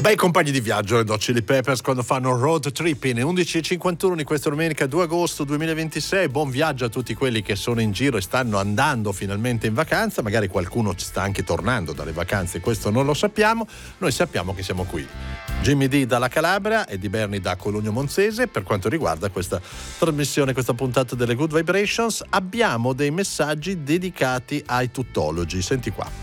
Bei compagni di viaggio Red Hot Chili Peppers quando fanno road tripping. 11:51 di questa domenica 2 agosto 2026. Buon viaggio a tutti quelli che sono in giro e stanno andando finalmente in vacanza. Magari qualcuno ci sta anche tornando dalle vacanze, questo non lo sappiamo. Noi sappiamo che siamo qui. Jimmy D dalla Calabria e di Berni da Colugno Monzese. Per quanto riguarda questa trasmissione, questa puntata delle Good Vibrations, abbiamo dei messaggi dedicati ai tuttologi. Senti qua.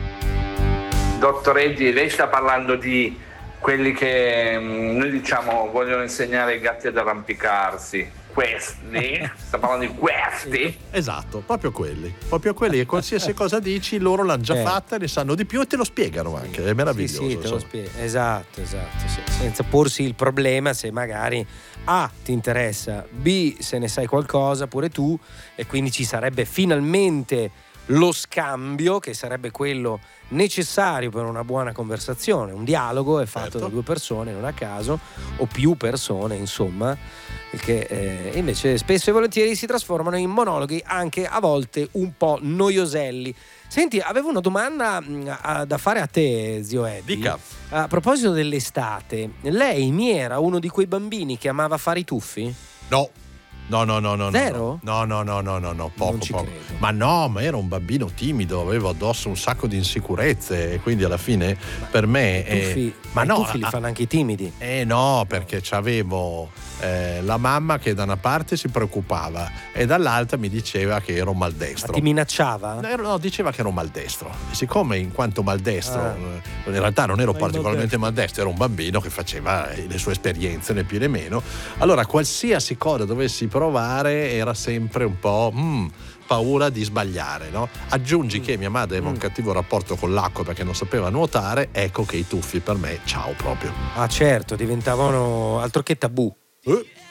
Dottor Eddie, lei sta parlando di quelli che noi diciamo vogliono insegnare ai gatti ad arrampicarsi. Questi? Sta parlando di questi? Esatto, proprio quelli che qualsiasi cosa dici loro l'hanno già fatta, ne sanno di più e te lo spiegano anche, è meraviglioso. Sì, te lo esatto, sì. Senza porsi il problema se magari A ti interessa, B se ne sai qualcosa pure tu, e quindi ci sarebbe finalmente lo scambio, che sarebbe quello necessario per una buona conversazione. Un dialogo è fatto da due persone, non a caso, o più persone, insomma, che invece spesso e volentieri si trasformano in monologhi, anche a volte un po' noioselli. Senti, avevo una domanda da fare a te, zio Eddie. Dica. A proposito dell'estate, lei mi era uno di quei bambini che amava fare i tuffi? No. No. Vero? No, poco. Credo. Ma era un bambino timido, avevo addosso un sacco di insicurezze e quindi alla fine per me i tuffi li fanno anche i timidi. No, perché c'avevo la mamma che da una parte si preoccupava e dall'altra mi diceva che ero maldestro. Ma ti minacciava? No, diceva che ero maldestro. E siccome in quanto maldestro in realtà non ero particolarmente maldestro, ero un bambino che faceva le sue esperienze né più né meno. Allora qualsiasi cosa dovessi provare era sempre un po' paura di sbagliare, no? Aggiungi che mia madre aveva un cattivo rapporto con l'acqua perché non sapeva nuotare, ecco che i tuffi per me ciao proprio. Ah certo, diventavano altro che tabù.